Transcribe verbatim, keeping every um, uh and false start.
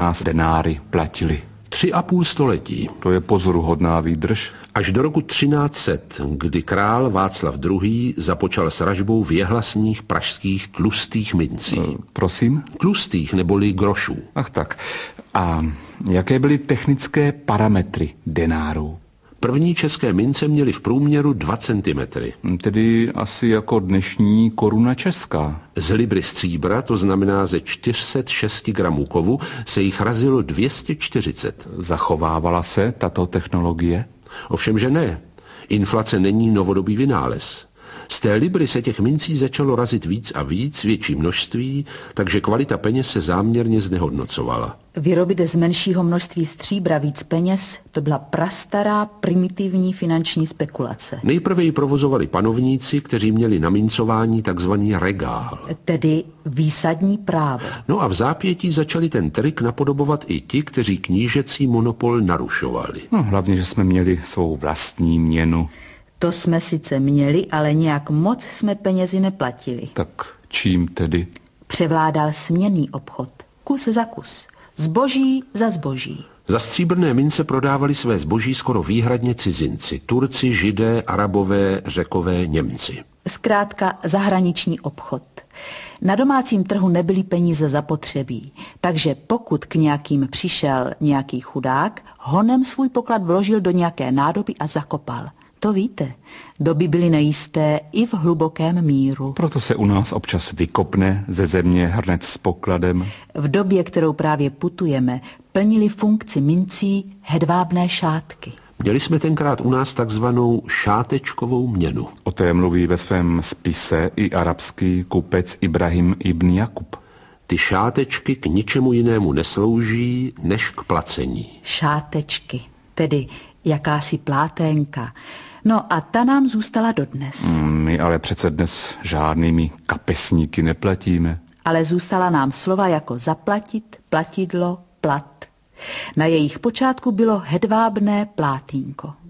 nás denáry platili? Tři a půl století. To je pozoruhodná výdrž. Až do roku třináct set, kdy král Václav druhý. započal s ražbou věhlasných pražských tlustých mincí. E, prosím? Tlustých neboli grošů. Ach tak. A jaké byly technické parametry denárů? První české mince měly v průměru dva centimetry. Tedy asi jako dnešní koruna česká. Z libry stříbra, to znamená ze čtyři sta šest gramů kovu, se jich razilo dvě stě čtyřicet. Zachovávala se tato technologie? Ovšem, že ne. Inflace není novodobý vynález. Z té libry se těch mincí začalo razit víc a víc, větší množství, takže kvalita peněz se záměrně znehodnocovala. Vyrobit z menšího množství stříbra víc peněz, to byla prastará primitivní finanční spekulace. Nejprve ji provozovali panovníci, kteří měli na mincování takzvaný regál. Tedy výsadní právo. No a v zápětí začali ten trik napodobovat i ti, kteří knížecí monopol narušovali. No, hlavně, že jsme měli svou vlastní měnu. To jsme sice měli, ale nějak moc jsme penězi neplatili. Tak čím tedy? Převládal směnný obchod. Kus za kus. Zboží za zboží. Za stříbrné mince prodávali své zboží skoro výhradně cizinci. Turci, Židé, Arabové, Řekové, Němci. Zkrátka zahraniční obchod. Na domácím trhu nebyly peníze zapotřebí, takže pokud k nějakým přišel nějaký chudák, honem svůj poklad vložil do nějaké nádoby a zakopal. To víte, doby byly nejisté i v hlubokém míru. Proto se u nás občas vykopne ze země hrnec s pokladem. V době, kterou právě putujeme, plnili funkci mincí hedvábné šátky. Měli jsme tenkrát u nás takzvanou šátečkovou měnu. O té mluví ve svém spise i arabský kupec Ibrahim ibn Jakub. Ty šátečky k ničemu jinému neslouží, než k placení. Šátečky, tedy jakási pláténka. No a ta nám zůstala dodnes. My ale přece dnes žádnými kapesníky neplatíme. Ale zůstala nám slova jako zaplatit, platidlo, plat. Na jejich počátku bylo hedvábné plátínko.